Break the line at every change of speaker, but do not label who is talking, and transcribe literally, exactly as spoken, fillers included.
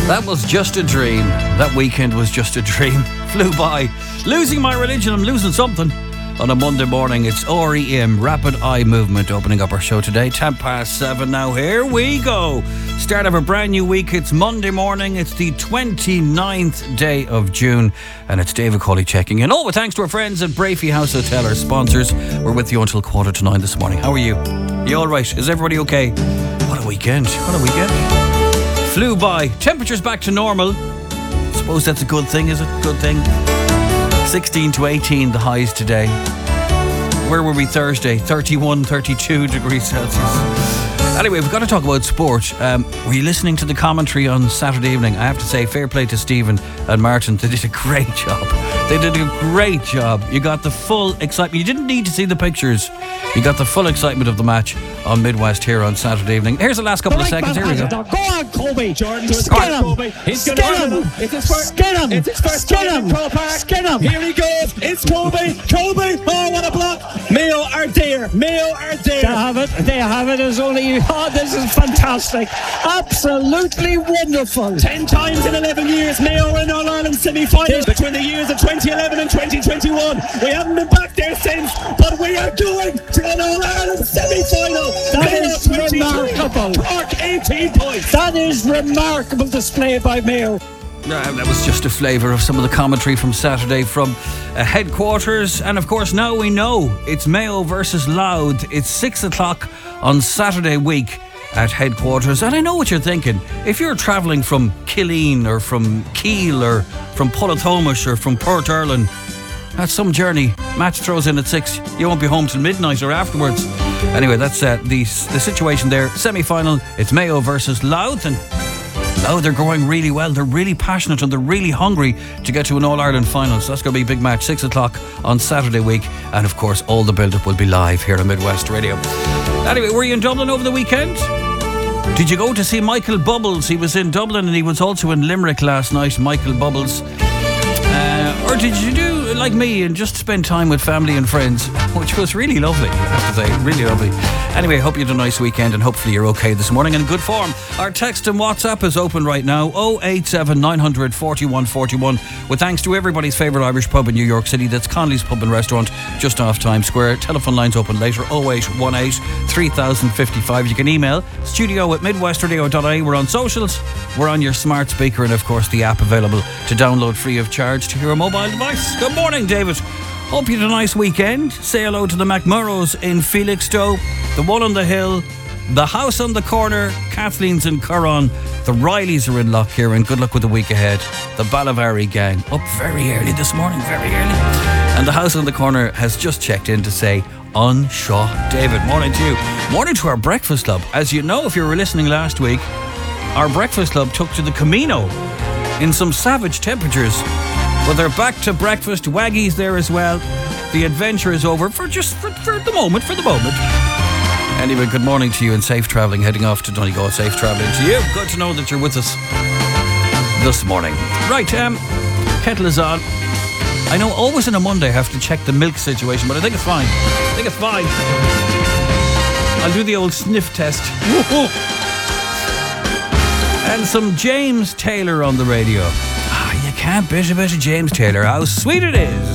That was just a dream. That weekend was just a dream. Flew by. Losing my religion, I'm losing something. On a Monday morning, it's R E M, Rapid Eye Movement, opening up our show today. ten past seven now. Here we go. Start of a brand new week. It's Monday morning. It's the twenty-ninth day of June. And it's David Cawley checking in. All with thanks to our friends at Brafey House Hotel, our sponsors. We're with you until quarter to nine this morning. How are you? You all right? Is everybody okay? What a weekend. What a weekend. Flew by. Temperatures back to normal. I suppose that's a good thing, is it? Good thing. sixteen to eighteen the highs today. Where were we Thursday? thirty-one, thirty-two degrees Celsius. Anyway, we've got to talk about sport. Um, were you listening to the commentary on Saturday evening? I have to say, fair play to Stephen and Martin. They did a great job. They did a great job. You got the full excitement. You didn't need to see the pictures. You got the full excitement of the match on Midwest here on Saturday evening. Here's the last couple of seconds. Here we go.
Go on, Kobe.
Jordan to his
Skin him.
Kobe. He's going
Skin
to
him.
It's his first.
Skin him.
It's his first
Skin
time
him.
in Croke Park.
Skin him.
Here he goes. It's Kobe. Kobe. Oh, what a block. Mayo are there. Mayo are there.
They have it. They have it. It's only. Oh, this is fantastic. Absolutely wonderful.
Ten times in eleven years, Mayo in All-Ireland semi-finals between the years of twenty eleven and twenty twenty-one. We haven't been back there since, but we are going to an All-Ireland semi-final.
That
Mayo
is remarkable.
Cork eighteen points.
That is remarkable display by Mayo.
Uh, that was just a flavour of some of the commentary from Saturday from uh, headquarters. And of course, now we know it's Mayo versus Louth. It's six o'clock on Saturday week at headquarters. And I know what you're thinking. If you're travelling from Killeen or from Kiel or from Pullatomish or from Port Erlin, that's some journey. Match throws in at six. You won't be home till midnight or afterwards. Anyway, that's uh, the, the situation there. Semi-final, it's Mayo versus Louth. And Louth, they're going really well. They're really passionate and they're really hungry to get to an All-Ireland final. So that's going to be a big match, six o'clock on Saturday week. And of course, all the build-up will be live here on Midwest Radio. Anyway, were you in Dublin over the weekend? Did you go to see Michael Bubbles? He was in Dublin and he was also in Limerick last night, Michael Bubbles. Uh, or did you do like me and just spend time with family and friends, which was really lovely, I have to say, really lovely. Anyway, hope you had a nice weekend and hopefully you're okay this morning in good form. Our text and WhatsApp is open right now, oh eight seven nine hundred forty-one forty-one, with thanks to everybody's favourite Irish pub in New York City. That's Connolly's Pub and Restaurant, just off Times Square. Telephone lines open later, oh eight one eight, three thousand fifty-five. You can email studio at midwestradio dot I E. We're on socials, we're on your smart speaker, and of course the app available to download free of charge to your mobile device. Good morning, David. Hope you had a nice weekend. Say hello to the McMurrows in Felixstowe, the one on the hill, the house on the corner, Kathleen's in Curran, the Rileys are in Lough and good luck with the week ahead. The Balavari gang up very early this morning, very early. And the house on the corner has just checked in to say, Unshaw. David, morning to you. Morning to our breakfast club. As you know, if you were listening last week, our breakfast club took to the Camino in some savage temperatures. But they're back to breakfast. Waggy's there as well. The adventure is over for just for, for the moment, for the moment. Anyway, good morning to you and safe travelling. Heading off to Donegal. Safe travelling to you. Good to know that you're with us this morning. Right, um, kettle is on. I know always on a Monday I have to check the milk situation, but I think it's fine. I think it's fine. I'll do the old sniff test. And some James Taylor on the radio. Can't beat a bit of James Taylor. How sweet it is.